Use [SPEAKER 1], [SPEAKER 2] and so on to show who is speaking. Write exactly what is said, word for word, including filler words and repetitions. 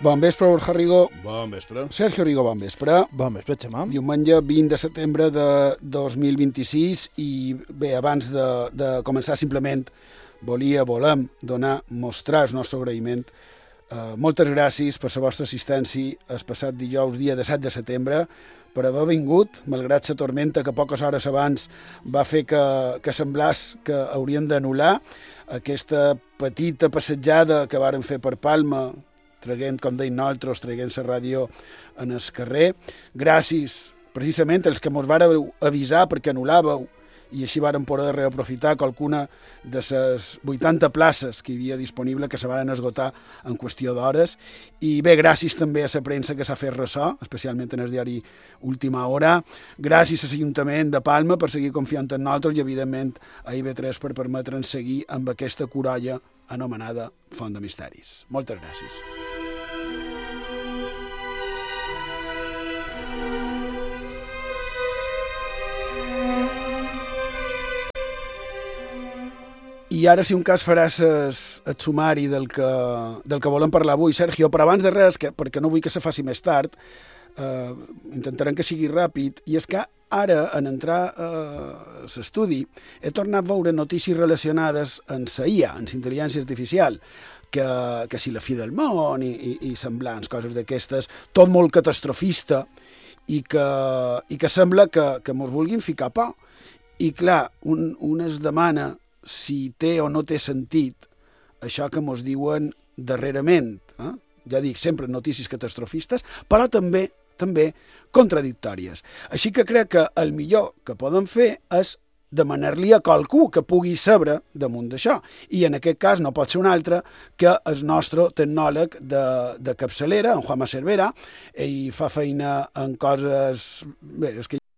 [SPEAKER 1] Bon vespre, Borja Rigo.
[SPEAKER 2] Bon vespre.
[SPEAKER 1] Sergio Rigo, bon vespre.
[SPEAKER 3] Bon vespre, Xamà.
[SPEAKER 1] Diumenge vint de setembre de dos mil vint-i-sis i bé, abans de, de començar simplement volia, volem donar, mostrar el nostre agraïment. Uh, moltes gràcies per la vostra assistència el passat dijous, dia de set de setembre, per haver vingut, malgrat la tormenta que poques hores abans va fer que, que semblés que haurien d'anul·lar aquesta petita passejada que varen fer per Palma, traient, com deim nosaltres, traient la ràdio en el carrer. Gràcies, precisament, els que mos vareu avisar perquè anul·làveu i així varen poder reaprofitar qualcuna de les vuitanta places que hi havia disponible, que se varen esgotar en qüestió d'hores. I bé, gràcies també a la premsa que s'ha fet ressò, especialment en el diari Última Hora. Gràcies a l'Ajuntament de Palma per seguir confiant en nosaltres i, evidentment, a I V tres per permetre'ns seguir amb aquesta corolla anomenada Font de Misteris. Moltes gràcies. I ara, si un cas, faràs el, el sumari del que, del que volem parlar avui, Sergio, però abans de res, que, perquè no vull que se faci més tard, eh, intentarem que sigui ràpid, i és que ara, en entrar eh, a l'estudi, he tornat a veure notícies relacionades amb la I A, amb la intel·ligència artificial, que, que si la fi del món i, i, i semblants, coses d'aquestes, tot molt catastrofista, i que, i que sembla que, que mos vulguin ficar por. I clar, un, un es demana si té o no té sentit això que mos diuen darrerament. Eh? Ja dic, sempre notícies catastrofistes, però també també contradictòries. Així que crec que el millor que poden fer és demanar-li a qualcú que pugui saber damunt d'això. I en aquest cas no pot ser un altre que el nostre tecnòleg de, de capçalera, en Juanma Cervera. Ell fa feina en coses... Bé, és que